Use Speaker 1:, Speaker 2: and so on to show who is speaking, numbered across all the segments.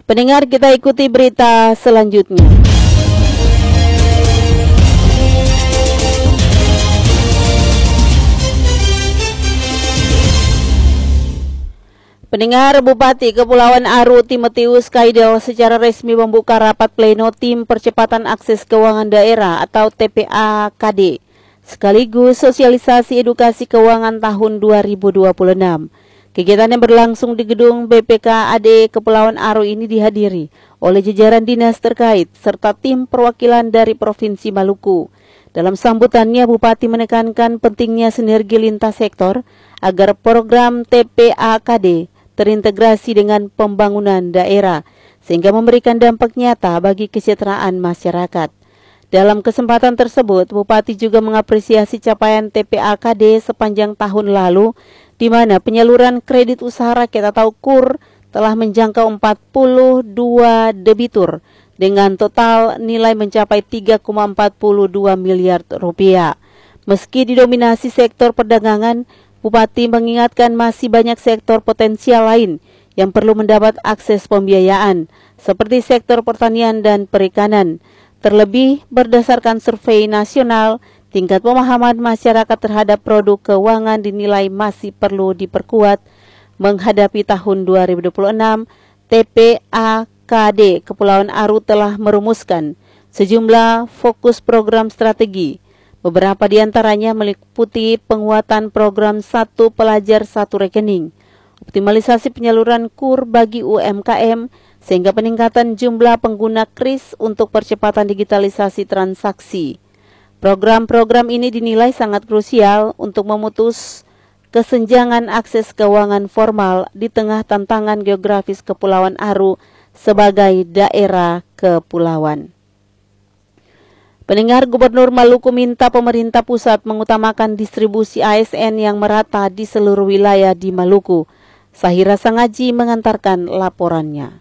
Speaker 1: Pendengar, kita ikuti berita selanjutnya. Pendengar, Bupati Kepulauan Aru Timotius Kaidel secara resmi membuka rapat pleno Tim Percepatan Akses Keuangan Daerah atau TPA-KD, sekaligus sosialisasi edukasi keuangan tahun 2026. Kegiatan yang berlangsung di gedung BPK-AD Kepulauan Aru ini dihadiri oleh jajaran dinas terkait serta tim perwakilan dari Provinsi Maluku. Dalam sambutannya, Bupati menekankan pentingnya sinergi lintas sektor agar program TPA-KD terintegrasi dengan pembangunan daerah, sehingga memberikan dampak nyata bagi kesejahteraan masyarakat. Dalam kesempatan tersebut, Bupati juga mengapresiasi capaian TPA-KD sepanjang tahun lalu, di mana penyaluran kredit usaha rakyat atau KUR telah menjangkau 42 debitur dengan total nilai mencapai 3,42 miliar rupiah. Meski didominasi sektor perdagangan, Bupati mengingatkan masih banyak sektor potensial lain yang perlu mendapat akses pembiayaan, seperti sektor pertanian dan perikanan. Terlebih, berdasarkan survei nasional, tingkat pemahaman masyarakat terhadap produk keuangan dinilai masih perlu diperkuat. Menghadapi tahun 2026, TPA-KD Kepulauan Aru telah merumuskan sejumlah fokus program strategi. Beberapa di antaranya meliputi penguatan program Satu Pelajar Satu Rekening, optimalisasi penyaluran KUR bagi UMKM, sehingga peningkatan jumlah pengguna KRIS untuk percepatan digitalisasi transaksi. Program-program ini dinilai sangat krusial untuk memutus kesenjangan akses keuangan formal di tengah tantangan geografis Kepulauan Aru sebagai daerah kepulauan. Pendengar, Gubernur Maluku minta pemerintah pusat mengutamakan distribusi ASN yang merata di seluruh wilayah di Maluku. Sahira Sangaji mengantarkan laporannya.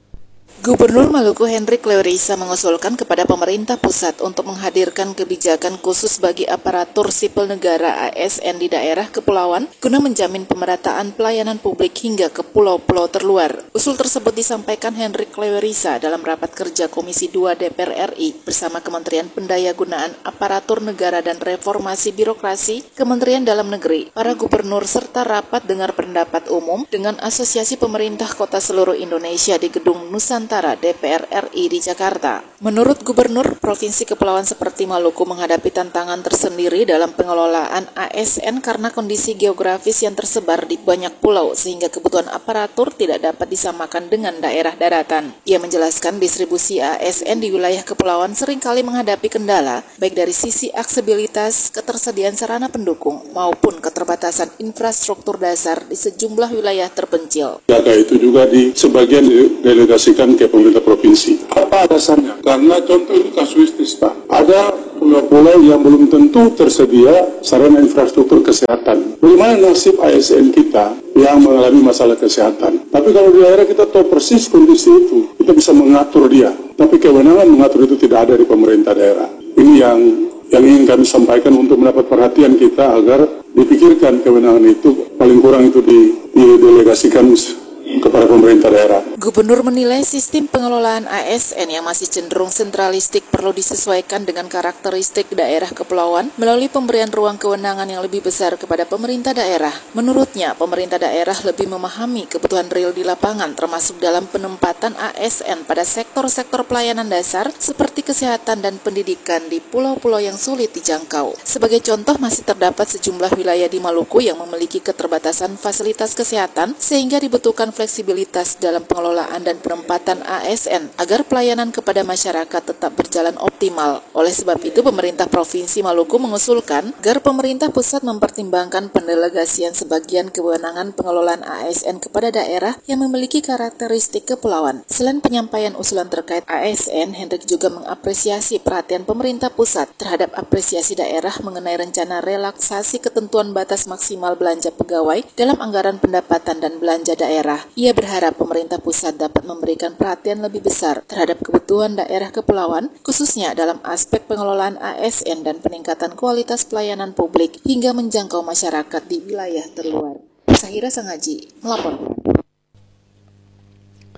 Speaker 2: Gubernur Maluku Hendrik Lewerisa mengusulkan kepada pemerintah pusat untuk menghadirkan kebijakan khusus bagi aparatur sipil negara ASN di daerah kepulauan guna menjamin pemerataan pelayanan publik hingga ke pulau-pulau terluar. Usul tersebut disampaikan Hendrik Lewerisa dalam rapat kerja Komisi 2 DPR RI bersama Kementerian Pendayagunaan Aparatur Negara dan Reformasi Birokrasi, Kementerian Dalam Negeri, para gubernur serta rapat dengar pendapat umum dengan Asosiasi Pemerintah Kota Seluruh Indonesia di Gedung Nusantara DPR RI di Jakarta. Menurut Gubernur, Provinsi Kepulauan seperti Maluku menghadapi tantangan tersendiri dalam pengelolaan ASN karena kondisi geografis yang tersebar di banyak pulau sehingga kebutuhan aparatur tidak dapat disamakan dengan daerah daratan. Ia menjelaskan distribusi ASN di wilayah kepulauan seringkali menghadapi kendala baik dari sisi aksesibilitas, ketersediaan sarana pendukung maupun keterbatasan infrastruktur dasar di sejumlah wilayah terpencil.
Speaker 3: Data itu juga di sebagian didelegasikan ke pemerintah provinsi. Apa alasannya? Karena contoh itu kasuistis, Pak. Ada pulau-pulau yang belum tentu tersedia sarana infrastruktur kesehatan. Bagaimana nasib ASN kita yang mengalami masalah kesehatan? Tapi kalau di daerah kita tahu persis kondisi itu, kita bisa mengatur dia. Tapi kewenangan mengatur itu tidak ada di pemerintah daerah. Ini yang ingin kami sampaikan untuk mendapat perhatian kita agar dipikirkan kewenangan itu paling kurang itu didelegasikan kepada pemerintah daerah.
Speaker 2: Gubernur menilai sistem pengelolaan ASN yang masih cenderung sentralistik perlu disesuaikan dengan karakteristik daerah kepulauan melalui pemberian ruang kewenangan yang lebih besar kepada pemerintah daerah. Menurutnya, pemerintah daerah lebih memahami kebutuhan real di lapangan termasuk dalam penempatan ASN pada sektor-sektor pelayanan dasar seperti kesehatan dan pendidikan di pulau-pulau yang sulit dijangkau. Sebagai contoh, masih terdapat sejumlah wilayah di Maluku yang memiliki keterbatasan fasilitas kesehatan sehingga dibutuhkan fleksibilitas dalam pengelolaan dan penempatan ASN agar pelayanan kepada masyarakat tetap berjalan optimal. Oleh sebab itu, pemerintah Provinsi Maluku mengusulkan agar pemerintah pusat mempertimbangkan pendelegasian sebagian kewenangan pengelolaan ASN kepada daerah yang memiliki karakteristik kepulauan. Selain penyampaian usulan terkait ASN, Hendrik juga mengapresiasi perhatian pemerintah pusat terhadap apresiasi daerah mengenai rencana relaksasi ketentuan batas maksimal belanja pegawai dalam anggaran pendapatan dan belanja daerah. Ia berharap pemerintah pusat dapat memberikan perhatian lebih besar terhadap kebutuhan daerah kepulauan, khususnya dalam aspek pengelolaan ASN dan peningkatan kualitas pelayanan publik hingga menjangkau masyarakat di wilayah terluar. Sahira Sangaji melaporkan.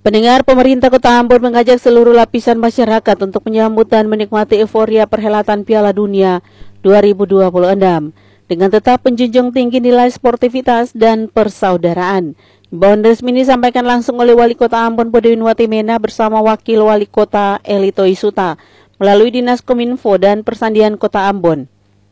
Speaker 1: Pendengar, pemerintah Kota Ambon mengajak seluruh lapisan masyarakat untuk menyambut dan menikmati euforia perhelatan Piala Dunia 2026 dengan tetap menjunjung tinggi nilai sportivitas dan persaudaraan. Himbauan resmi ini disampaikan langsung oleh Wali Kota Ambon Bodewinwati Mena bersama Wakil Wali Kota Elito Isuta melalui Dinas Kominfo dan Persandian Kota Ambon.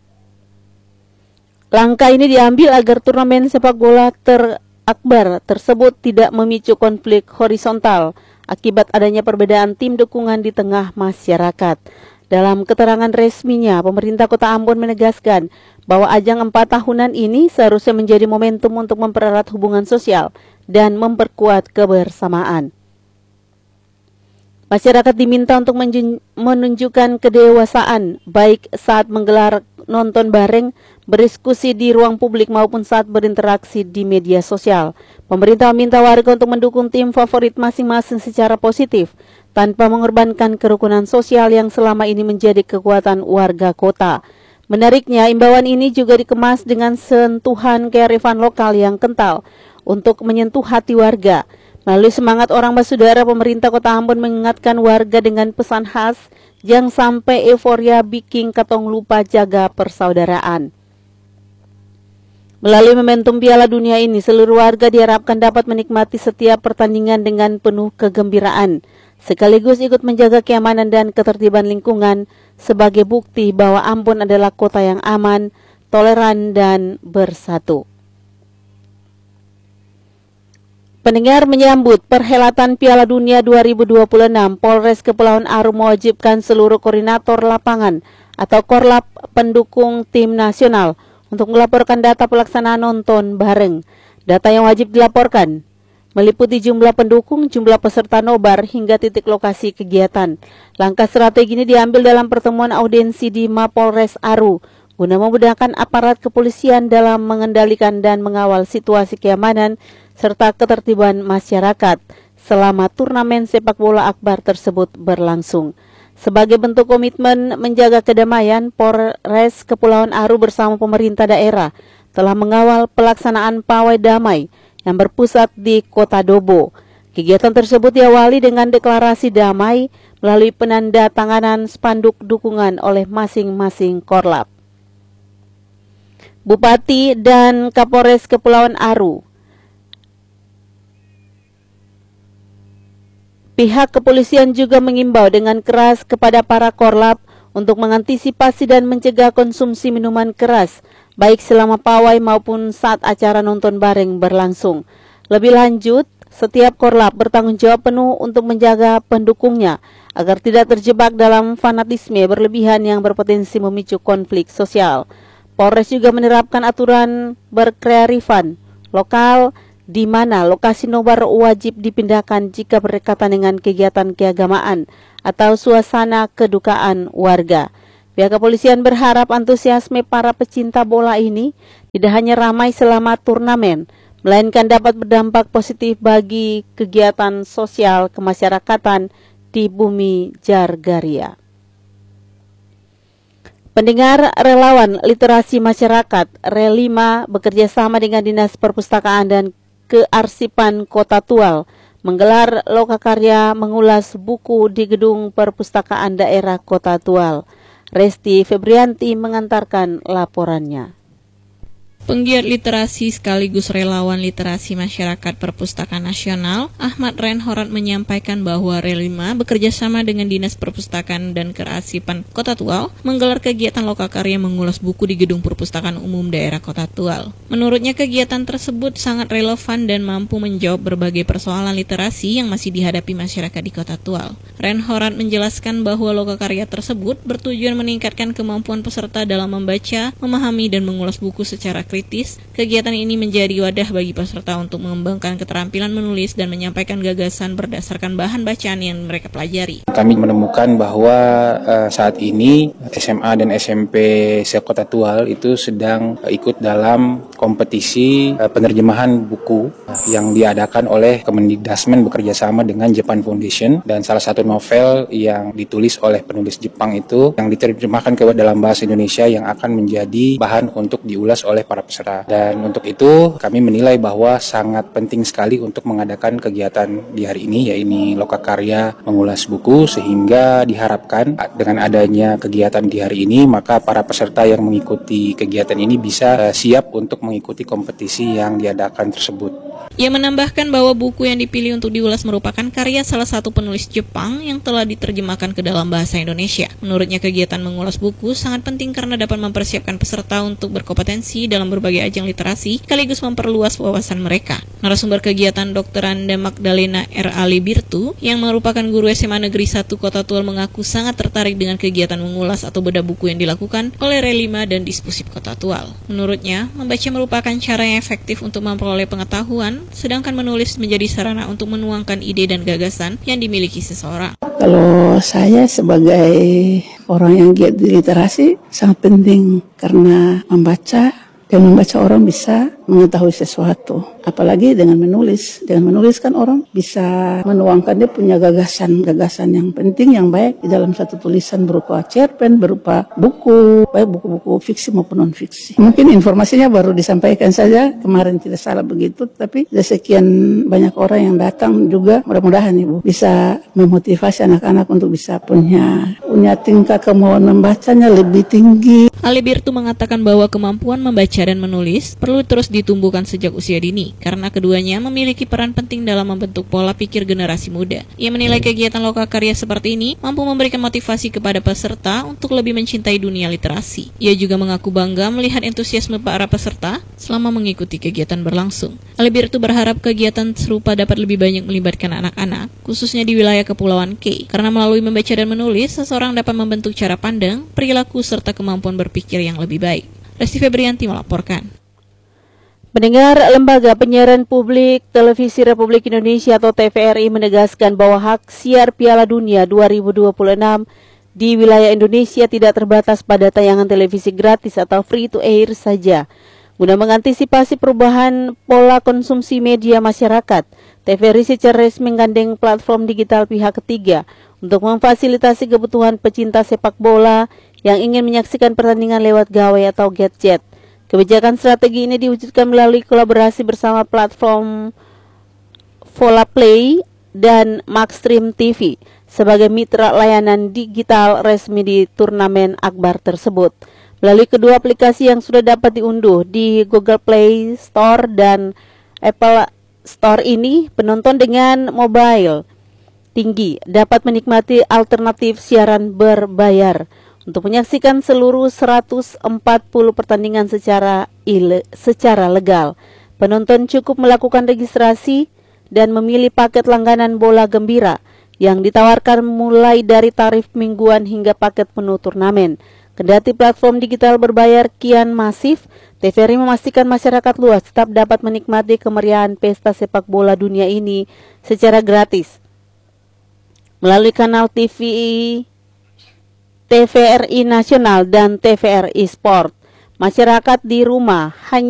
Speaker 1: Langkah ini diambil agar turnamen sepak bola akbar tersebut tidak memicu konflik horizontal akibat adanya perbedaan tim dukungan di tengah masyarakat. Dalam keterangan resminya, pemerintah Kota Ambon menegaskan bahwa ajang 4 tahunan ini seharusnya menjadi momentum untuk mempererat hubungan sosial dan memperkuat kebersamaan. Masyarakat diminta untuk menunjukkan kedewasaan baik saat menggelar nonton bareng, berdiskusi di ruang publik maupun saat berinteraksi di media sosial. Pemerintah meminta warga untuk mendukung tim favorit masing-masing secara positif tanpa mengorbankan kerukunan sosial yang selama ini menjadi kekuatan warga kota. Menariknya, imbauan ini juga dikemas dengan sentuhan kearifan lokal yang kental untuk menyentuh hati warga. Melalui semangat orang bersaudara, pemerintah Kota Ambon mengingatkan warga dengan pesan khas, jangan sampai euforia bikin katong lupa jaga persaudaraan. Melalui momentum Piala Dunia ini, seluruh warga diharapkan dapat menikmati setiap pertandingan dengan penuh kegembiraan, sekaligus ikut menjaga keamanan dan ketertiban lingkungan sebagai bukti bahwa Ambon adalah kota yang aman, toleran, dan bersatu. Pendengar, menyambut perhelatan Piala Dunia 2026, Polres Kepulauan Aru mewajibkan seluruh koordinator lapangan atau korlap pendukung tim nasional untuk melaporkan data pelaksanaan nonton bareng. Data yang wajib dilaporkan meliputi jumlah pendukung, jumlah peserta nobar, hingga titik lokasi kegiatan. Langkah strategi ini diambil dalam pertemuan audiensi di Mapolres Aru guna memudahkan aparat kepolisian dalam mengendalikan dan mengawal situasi keamanan serta ketertiban masyarakat selama turnamen sepak bola akbar tersebut berlangsung. Sebagai bentuk komitmen menjaga kedamaian, Polres Kepulauan Aru bersama pemerintah daerah telah mengawal pelaksanaan pawai damai yang berpusat di Kota Dobo. Kegiatan tersebut diawali dengan deklarasi damai melalui penandatanganan spanduk dukungan oleh masing-masing korlap. Bupati dan Kapolres Kepulauan Aru, pihak kepolisian juga mengimbau dengan keras kepada para korlap untuk mengantisipasi dan mencegah konsumsi minuman keras, baik selama pawai maupun saat acara nonton bareng berlangsung. Lebih lanjut, setiap korlap bertanggung jawab penuh untuk menjaga pendukungnya agar tidak terjebak dalam fanatisme berlebihan yang berpotensi memicu konflik sosial. Polres juga menerapkan aturan berkearifan lokal di mana lokasi nobar wajib dipindahkan jika berdekatan dengan kegiatan keagamaan atau suasana kedukaan warga. Pihak kepolisian berharap antusiasme para pecinta bola ini tidak hanya ramai selama turnamen, melainkan dapat berdampak positif bagi kegiatan sosial kemasyarakatan di Bumi Jargaria. Pendengar, relawan literasi masyarakat RE5 bekerja sama dengan Dinas Perpustakaan dan Kearsipan Kota Tual menggelar lokakarya mengulas buku di Gedung Perpustakaan Daerah Kota Tual. Resti Febrianti mengantarkan laporannya.
Speaker 4: Penggiat literasi sekaligus relawan literasi masyarakat Perpustakaan Nasional, Ahmad Renhorat menyampaikan bahwa RE5 bekerja sama dengan Dinas Perpustakaan dan Kearsipan Kota Tual menggelar kegiatan lokakarya mengulas buku di Gedung Perpustakaan Umum Daerah Kota Tual. Menurutnya kegiatan tersebut sangat relevan dan mampu menjawab berbagai persoalan literasi yang masih dihadapi masyarakat di Kota Tual. Renhorat menjelaskan bahwa lokakarya tersebut bertujuan meningkatkan kemampuan peserta dalam membaca, memahami, dan mengulas buku secara kritis. Kegiatan ini menjadi wadah bagi peserta untuk mengembangkan keterampilan menulis dan menyampaikan gagasan berdasarkan bahan bacaan yang mereka pelajari.
Speaker 5: Kami menemukan bahwa saat ini SMA dan SMP se-Kota Tual itu sedang ikut dalam kompetisi penerjemahan buku yang diadakan oleh Kemendikdasmen bekerja sama dengan Japan Foundation, dan salah satu novel yang ditulis oleh penulis Jepang itu yang diterjemahkan ke dalam bahasa Indonesia yang akan menjadi bahan untuk diulas oleh para para peserta. Dan untuk itu kami menilai bahwa sangat penting sekali untuk mengadakan kegiatan di hari ini, yaitu Lokakarya mengulas buku, sehingga diharapkan dengan adanya kegiatan di hari ini maka para peserta yang mengikuti kegiatan ini bisa siap untuk mengikuti kompetisi yang diadakan tersebut.
Speaker 4: Ia menambahkan bahwa buku yang dipilih untuk diulas merupakan karya salah satu penulis Jepang yang telah diterjemahkan ke dalam bahasa Indonesia. Menurutnya kegiatan mengulas buku sangat penting karena dapat mempersiapkan peserta untuk berkompetensi dalam berbagai ajang literasi, sekaligus memperluas wawasan mereka. Narasumber kegiatan Dr. Anda Magdalena R. Alibirtu, yang merupakan guru SMA Negeri 1 Kota Tual, mengaku sangat tertarik dengan kegiatan mengulas atau bedah buku yang dilakukan oleh Relima dan Dispusip Kota Tual. Menurutnya, membaca merupakan cara yang efektif untuk memperoleh pengetahuan, sedangkan menulis menjadi sarana untuk menuangkan ide dan gagasan yang dimiliki seseorang.
Speaker 6: Kalau saya sebagai orang yang giat di literasi sangat penting karena membaca orang bisa mengetahui sesuatu. Apalagi dengan menulis. Dengan menulis kan orang bisa menuangkan dia punya gagasan yang penting, yang baik di dalam satu tulisan berupa cerpen, berupa buku, baik buku-buku fiksi maupun non-fiksi. Mungkin informasinya baru disampaikan saja, kemarin tidak salah begitu, tapi sekian banyak orang yang datang juga, mudah-mudahan Ibu bisa memotivasi anak-anak untuk bisa punya tingkat kemauan membacanya lebih tinggi.
Speaker 4: Alibirtu mengatakan bahwa kemampuan membaca dan menulis perlu terus ditumbuhkan sejak usia dini, karena keduanya memiliki peran penting dalam membentuk pola pikir generasi muda. Ia menilai kegiatan lokakarya seperti ini mampu memberikan motivasi kepada peserta untuk lebih mencintai dunia literasi. Ia juga mengaku bangga melihat antusiasme para peserta selama mengikuti kegiatan berlangsung. Alibirtu berharap kegiatan serupa dapat lebih banyak melibatkan anak-anak, khususnya di wilayah Kepulauan K, karena melalui membaca dan menulis, seseorang dapat membentuk cara pandang, perilaku, serta kemampuan berpikir yang lebih baik. Resti Febrianti melaporkan.
Speaker 1: Pendengar, Lembaga Penyiaran Publik Televisi Republik Indonesia atau TVRI menegaskan bahwa hak siar Piala Dunia 2026 di wilayah Indonesia tidak terbatas pada tayangan televisi gratis atau free to air saja. Guna mengantisipasi perubahan pola konsumsi media masyarakat, TVRI secara resmi menggandeng platform digital pihak ketiga untuk memfasilitasi kebutuhan pecinta sepak bola yang ingin menyaksikan pertandingan lewat gawai atau gadget. Kebijakan strategi ini diwujudkan melalui kolaborasi bersama platform Volaplay dan Maxstream TV sebagai mitra layanan digital resmi di turnamen akbar tersebut. Melalui kedua aplikasi yang sudah dapat diunduh di Google Play Store dan Apple Store ini, penonton dengan mobile tinggi dapat menikmati alternatif siaran berbayar untuk menyaksikan seluruh 140 pertandingan secara legal. Penonton cukup melakukan registrasi dan memilih paket langganan bola gembira yang ditawarkan mulai dari tarif mingguan hingga paket penuh turnamen. Kendati platform digital berbayar kian masif, TVRI memastikan masyarakat luas tetap dapat menikmati kemeriahan pesta sepak bola dunia ini secara gratis. Melalui kanal TV TVRI Nasional dan TVRI Sport, masyarakat di rumah hanya